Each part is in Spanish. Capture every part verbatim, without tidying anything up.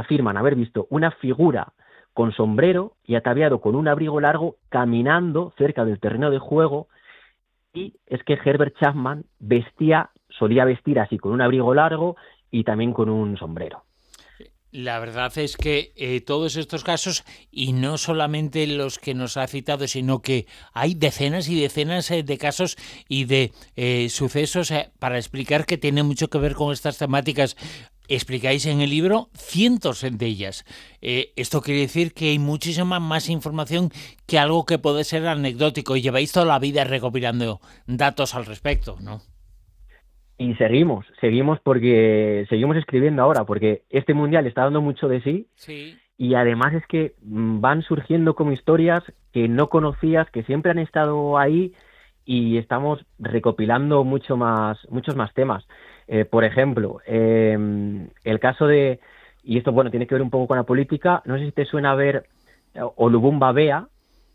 afirman haber visto una figura con sombrero y ataviado con un abrigo largo caminando cerca del terreno de juego, y es que Herbert Chapman vestía, solía vestir así con un abrigo largo y también con un sombrero. La verdad es que eh, todos estos casos, y no solamente los que nos ha citado, sino que hay decenas y decenas eh, de casos y de eh, sucesos eh, para explicar que tiene mucho que ver con estas temáticas. Explicáis en el libro cientos de ellas. Eh, esto quiere decir que hay muchísima más información que algo que puede ser anecdótico, y lleváis toda la vida recopilando datos al respecto, ¿no? Y seguimos, seguimos porque seguimos escribiendo ahora, porque este mundial está dando mucho de sí, sí. Y además es que van surgiendo como historias que no conocías, que siempre han estado ahí, y estamos recopilando mucho más, muchos más temas. Eh, por ejemplo, eh, el caso de, y esto bueno tiene que ver un poco con la política, no sé si te suena ver eh, Olubumba Bea,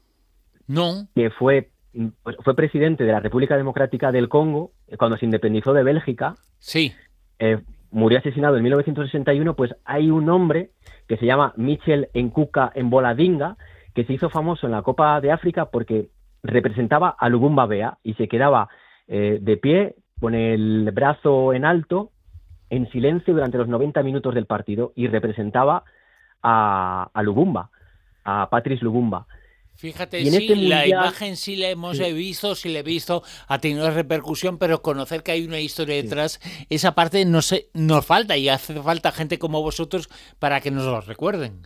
no. que fue fue presidente de la República Democrática del Congo cuando se independizó de Bélgica. Sí. Eh, murió asesinado en mil novecientos sesenta y uno. Pues hay un hombre que se llama Michel Nkuka Mboladinga, que se hizo famoso en la Copa de África porque representaba a Lubumba Bea y se quedaba eh, de pie con el brazo en alto, en silencio durante los noventa minutos del partido, y representaba a, a Lubumba, a Patrice Lumumba. Fíjate, sí, este mundial, la imagen sí la hemos sí. visto, sí la he visto, ha tenido repercusión, pero conocer que hay una historia detrás, sí. esa parte no sé, nos falta, y hace falta gente como vosotros para que nos lo recuerden.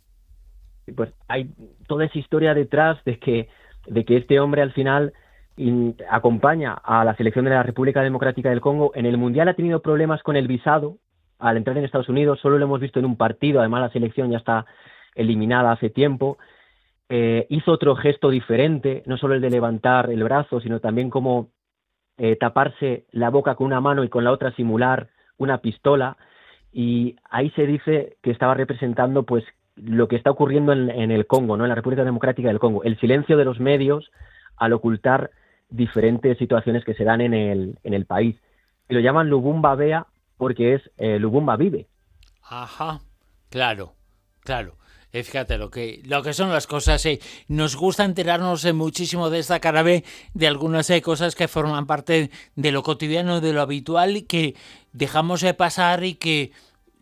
Pues hay toda esa historia detrás de que, de que este hombre al final in, acompaña a la selección de la República Democrática del Congo. En el mundial ha tenido problemas con el visado al entrar en Estados Unidos, solo lo hemos visto en un partido, además la selección ya está eliminada hace tiempo. Eh, hizo otro gesto diferente, no solo el de levantar el brazo, sino también como eh, taparse la boca con una mano y con la otra simular una pistola, y ahí se dice que estaba representando pues lo que está ocurriendo en, en el Congo, ¿no? En la República Democrática del Congo, el silencio de los medios al ocultar diferentes situaciones que se dan en el, en el país. Y lo llaman Lubumba Bea porque es eh, Lubumba vive. Ajá, claro, claro. Eh, fíjate lo que lo que son las cosas. Eh. Nos gusta enterarnos eh, muchísimo de esta cara B, de algunas eh, cosas que forman parte de lo cotidiano, de lo habitual, y que dejamos eh, pasar y que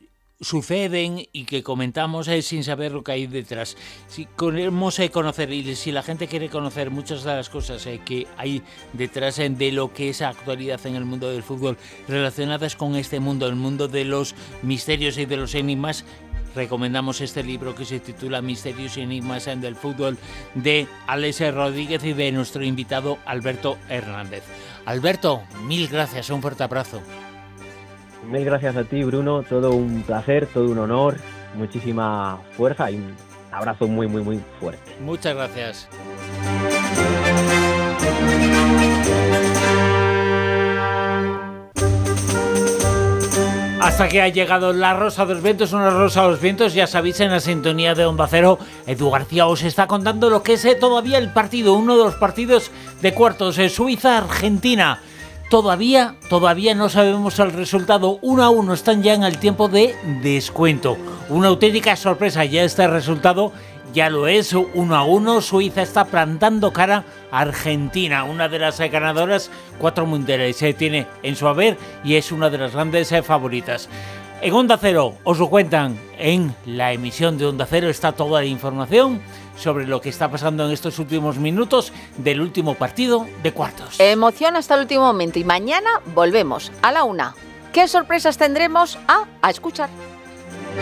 suceden y que comentamos eh, sin saber lo que hay detrás. Si queremos eh, conocer, y si la gente quiere conocer muchas de las cosas eh, que hay detrás eh, de lo que es actualidad en el mundo del fútbol, relacionadas con este mundo, el mundo de los misterios y de los enigmas, recomendamos este libro que se titula Misterios y Enigmas del Fútbol, de Alex Rodríguez y de nuestro invitado Alberto Hernández. Alberto, mil gracias, un fuerte abrazo. Mil gracias a ti, Bruno, todo un placer, todo un honor, muchísima fuerza y un abrazo muy, muy, muy fuerte. Muchas gracias. Hasta que ha llegado La Rosa de los Vientos, una rosa a los vientos, ya sabéis, en la sintonía de Onda Cero. Edu García os está contando lo que es eh, todavía el partido, uno de los partidos de cuartos, eh, Suiza-Argentina. Todavía, todavía no sabemos el resultado, uno a uno, están ya en el tiempo de descuento. Una auténtica sorpresa ya este resultado. Ya lo es, uno a uno, Suiza está plantando cara a Argentina, una de las ganadoras, cuatro mundiales se tiene en su haber y es una de las grandes favoritas. En Onda Cero os lo cuentan, en la emisión de Onda Cero está toda la información sobre lo que está pasando en estos últimos minutos del último partido de cuartos. Emoción hasta el último momento y mañana volvemos a la una. ¿Qué sorpresas tendremos? Ah, a escuchar.